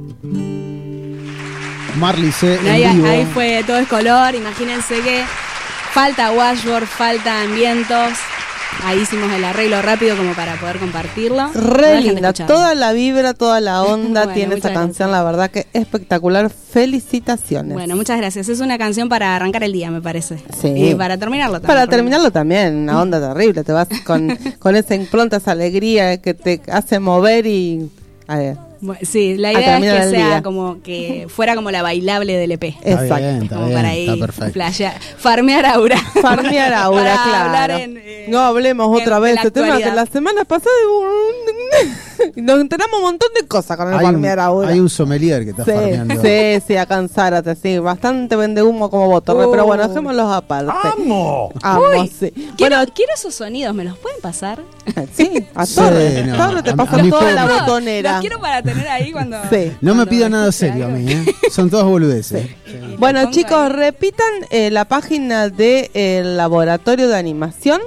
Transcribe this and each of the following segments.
Marley C. Ahí fue Todo es color. Imagínense que falta washboard, faltan vientos. Ahí hicimos el arreglo rápido como para poder compartirlo. Re linda, toda la vibra, toda la onda bueno, tiene esta canción, gracias. La verdad que espectacular. Felicitaciones. Bueno, muchas gracias. Es una canción para arrancar el día, me parece. Sí. Y para terminarlo también. Para terminarlo también, una onda terrible. Te vas con esa impronta, esa alegría que te hace mover y... A ver. Bueno, sí, la idea es que sea como que fuera como la bailable del EP. Exacto. Está como bien, para ir, está perfecto. Playa, farmear aura. Farmear aura, claro. No hablemos otra vez de tema que la semana pasada nos enteramos un montón de cosas con el farmear aura. Hay un sommelier que está farmeando. Sí, a cansárate, sí. Bastante vende humo como Botorre, pero bueno, dejémoslos aparte. ¡Amo! Sí. Quiero esos sonidos, ¿me los pueden pasar? Sí, a Torre. No, Torre te pasa toda la botonera. Los quiero para tener ahí cuando... Sí. No me pida nada serio a mí, ¿eh? Son todas boludeces. Sí. Bueno, chicos, ahí. Repitan la página del Laboratorio de Animación.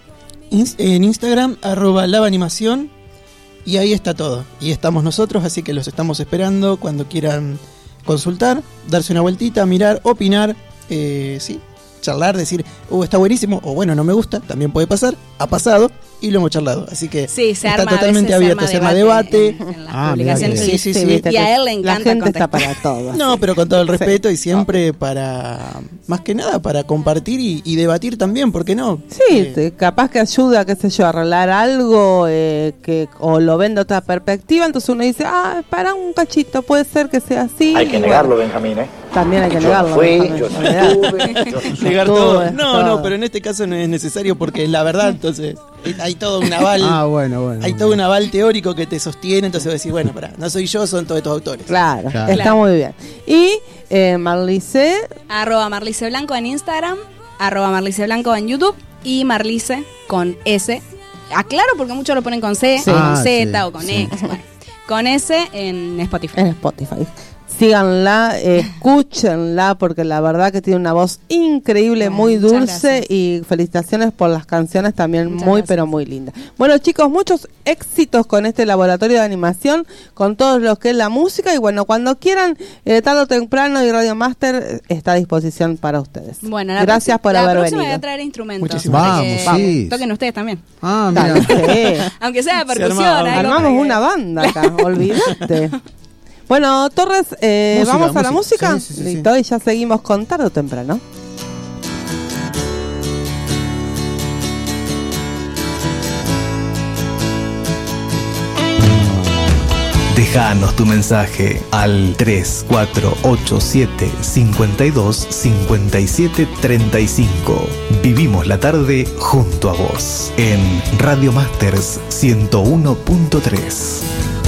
En Instagram, @lavaanimación. Y ahí está todo. Y estamos nosotros, así que los estamos esperando cuando quieran consultar, darse una vueltita, mirar, opinar, sí, charlar, decir, está buenísimo, o bueno, no me gusta, también puede pasar, ha pasado y lo hemos charlado. Así que sí, está totalmente abierto, se arma debate. En las publicaciones. Sí. Y a él le encanta. La gente está para todo. No, pero con todo el respeto y siempre para, más que nada, para compartir y debatir también, ¿por qué no? Sí, capaz que ayuda, qué sé yo, a arreglar algo o lo ven de otra perspectiva, entonces uno dice, para un cachito, puede ser que sea así. Hay que negarlo, Benjamín, También hay que negarlo. Yo no estuve. Negar todo. No, pero en este caso no es necesario porque es la verdad, entonces hay todo un aval. Bueno. Hay todo un aval teórico que te sostiene, entonces vos decís, bueno, no soy yo, son todos estos autores. Claro. Está muy bien. Y Marlice @Marlice Blanco en Instagram, @Marlice Blanco en YouTube y Marlice con S. Aclaro porque muchos lo ponen con C, o con Z o con X. Bueno, con S en Spotify. Síganla, escúchenla, porque la verdad que tiene una voz increíble, muy dulce, y felicitaciones por las canciones también, pero muy lindas. Bueno, chicos, muchos éxitos con este laboratorio de animación, con todo lo que es la música, y bueno, cuando quieran, tarde o temprano, y Radio Master está a disposición para ustedes. Bueno, gracias por haber venido. La próxima voy a traer instrumentos. Vamos, sí. Toquen ustedes también. Mira. Aunque sea de percusión. Armamos una banda acá, olvídate. Bueno, Torres, vamos a la música. Sí. Listo, y ya seguimos con tarde o temprano. Déjanos tu mensaje al 3487 52 57 35. Vivimos la tarde junto a vos en Radio Masters 101.3.